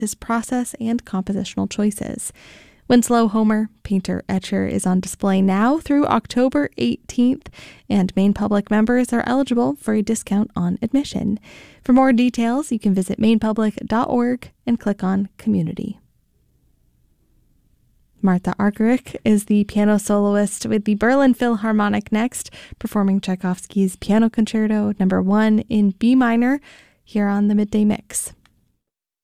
his process and compositional choices. Winslow Homer, painter-etcher, is on display now through October 18th, and Maine Public members are eligible for a discount on admission. For more details, you can visit mainepublic.org and click on Community. Martha Argerich is the piano soloist with the Berlin Philharmonic next, performing Tchaikovsky's Piano Concerto No. 1 in B minor here on the Midday Mix.